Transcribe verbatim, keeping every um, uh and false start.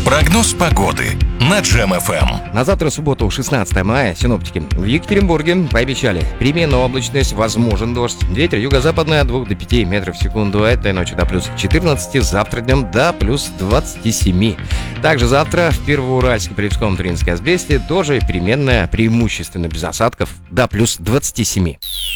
Прогноз погоды на Джем эф эм. На завтра, субботу, шестнадцатое мая, синоптики в Екатеринбурге пообещали переменную облачность, возможен дождь. Ветер юго-западный от двух до пяти метров в секунду. Этой ночью до плюс четырнадцати, завтра днем до плюс двадцати семи. Также завтра в Первоуральске, Полевском, Туринске, Асбесте тоже переменная, преимущественно без осадков, до плюс двадцати семи.